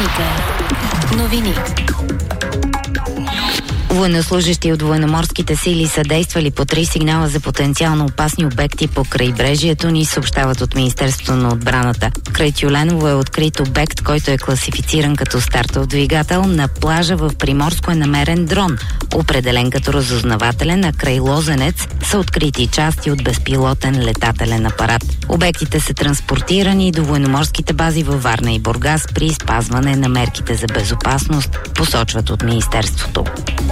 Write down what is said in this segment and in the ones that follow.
Вероника. Новини. Военнослужащи от военноморските сили са действали по 3 сигнала за потенциално опасни обекти по крайбрежието ни, съобщават от Министерството на отбраната. Край Тюленово е открит обект, който е класифициран като стартов двигател. На плажа в Приморско е намерен дрон, определен като разузнавателен, а край Лозенец са открити части от безпилотен летателен апарат. Обектите са транспортирани до военноморските бази във Варна и Бургас при спазване на мерките за безопасност, посочват от Министерството.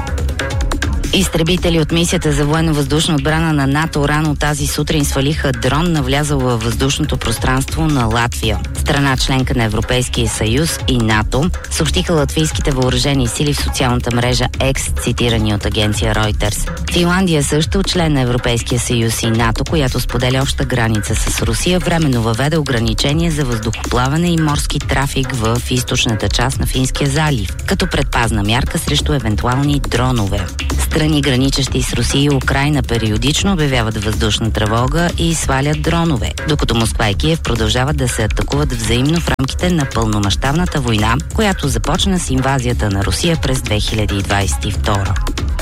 Изтребители от мисията за военно-въздушна отбрана на НАТО рано тази сутрин свалиха дрон, навлязъл във въздушното пространство на Латвия. Страна членка на Европейския съюз и НАТО, съобщиха латвийските въоръжени сили в социалната мрежа X, цитирани от агенция Reuters. Финландия също, член на Европейския съюз и НАТО, която споделя обща граница с Русия, временно въведе ограничение за въздухоплаване и морски трафик в източната част на Финския залив, като предпазна мярка срещу евентуални дронове. Страни, граничещи с Русия и Украйна, периодично обявяват въздушна тревога и свалят дронове, докато Москва и Киев продължават да се атакуват взаимно в рамките на пълномащабната война, която започна с инвазията на Русия през 2022.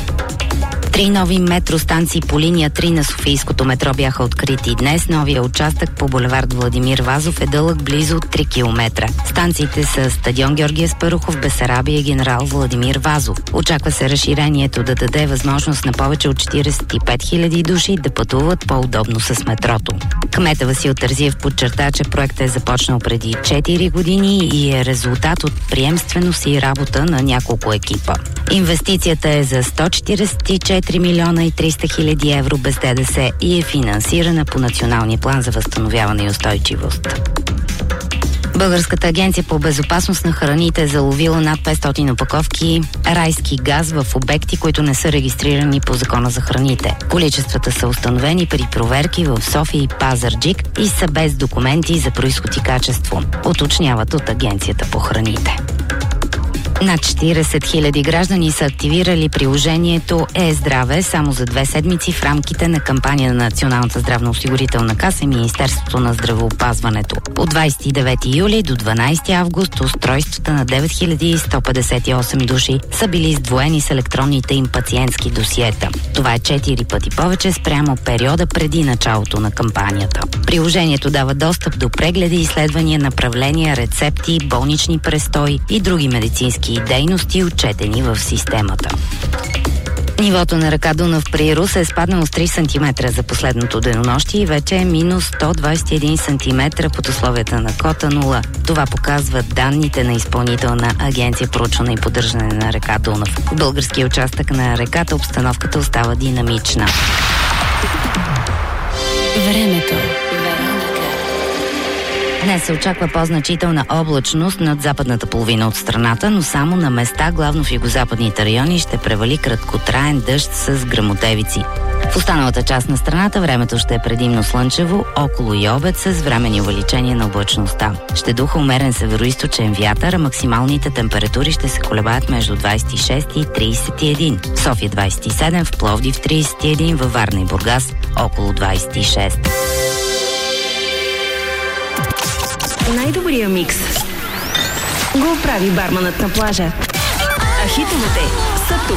3 нови метростанции по линия 3 на Софийското метро бяха открити днес. Новия участък по булевард Владимир Вазов е дълъг близо 3 км. Станциите са стадион Георгия Спарухов, Бесарабия и генерал Владимир Вазов. Очаква се разширението да даде възможност на повече от 45 000 души да пътуват по-удобно с метрото. Кметът Васил Терзиев подчерта, че проектът е започнал преди 4 години и е резултат от приемственост и работа на няколко екипа. Инвестицията е за 144 милиона и 300 хиляди евро без ДДС и е финансирана по Националния план за възстановяване и устойчивост. Българската агенция по безопасност на храните е заловила над 500 опаковки райски газ в обекти, които не са регистрирани по Закона за храните. Количествата са установени при проверки в София и Пазарджик и са без документи за произход и качество, уточняват от Агенцията по храните. Над 40 000 граждани са активирали приложението Е-здраве само за 2 седмици в рамките на кампания на Националната здравноосигурителна каса и Министерството на здравеопазването. От 29 юли до 12 август устройствата на 9158 души са били издвоени с електронните им пациентски досиета. Това е 4 пъти повече спрямо периода преди началото на кампанията. Приложението дава достъп до прегледи, изследвания, направления, рецепти, болнични престои и други медицински дейности, отчетени в системата. Нивото на река Дунав при Рус е спаднало с 3 см за последното денонощие и вече е минус 121 см под условията на кота 0. Това показват данните на Изпълнителна агенция проучване и поддържане на река Дунав. В българския участък на реката обстановката остава динамична. Времето. Днес се очаква по-значителна облачност над западната половина от страната, но само на места, главно в югозападните райони, ще превали краткотраен дъжд с гръмотевици. В останалата част на страната времето ще е предимно слънчево, около и обед с временни увеличения на облачността. Ще духа умерен североизточен вятър, а максималните температури ще се колебаят между 26 и 31. В София 27, в Пловдив 31, във Варна и Бургас около 26. Най-добрия микс го прави барманът на плажа. А хитовете са тук.